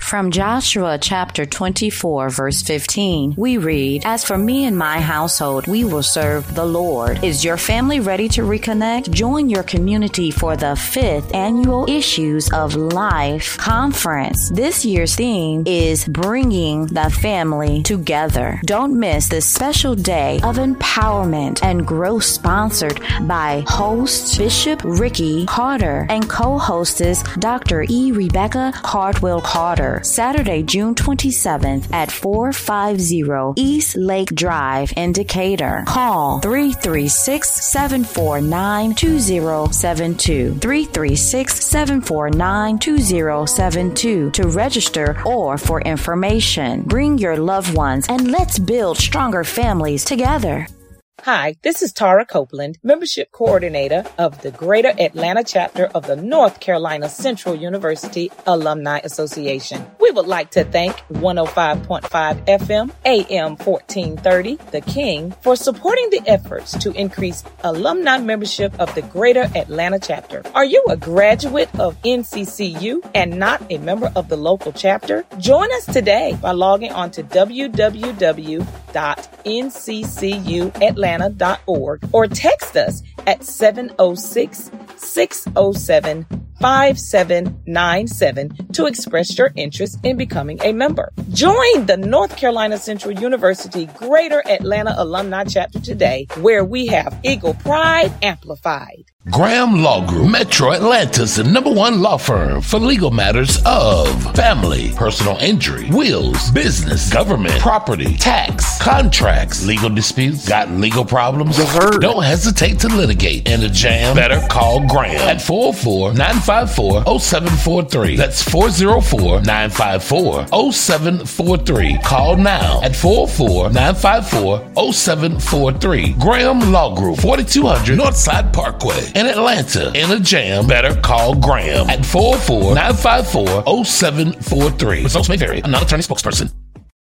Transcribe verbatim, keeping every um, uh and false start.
From Joshua chapter twenty-four, verse fifteen, we read, "As for me and my household, we will serve the Lord." Is your family ready to reconnect? Join your community for the fifth annual Issues of Life conference. This year's theme is bringing the family together. Don't miss this special day of empowerment and growth, sponsored by host Bishop Ricky Carter and co-hostess Doctor E. Rebecca Cardwell Carter. Saturday, June twenty-seventh at four fifty East Lake Drive in Decatur. Call three three six, seven four nine, two zero seven two, three three six, seven four nine, two zero seven two to register or for information. Bring your loved ones and let's build stronger families together. Hi, this is Tara Copeland, Membership Coordinator of the Greater Atlanta Chapter of the North Carolina Central University Alumni Association. We would like to thank one oh five point five F M, A M fourteen thirty, The King, for supporting the efforts to increase alumni membership of the Greater Atlanta Chapter. Are you a graduate of N C C U and not a member of the local chapter? Join us today by logging on to w w w dot n c c u atlanta dot org or text us at seven oh six, six oh seven, five seven nine seven to express your interest in becoming a member. Join the North Carolina Central University Greater Atlanta Alumni Chapter today, where we have Eagle Pride amplified. Graham Law Group, Metro Atlanta's the number one law firm for legal matters of family, personal injury, wills, business, government, property, tax, contracts, legal disputes, got legal problems? Don't hesitate to litigate in a jam. Better call Graham at four oh four, nine five four, oh seven four three. That's four oh four, nine five four, oh seven four three. Call now at four oh four, nine five four, oh seven four three. Graham Law Group, forty-two hundred Northside Parkway in Atlanta. In a jam, better call Graham at four oh four, nine five four, oh seven four three. Results may vary. I'm not an attorney spokesperson.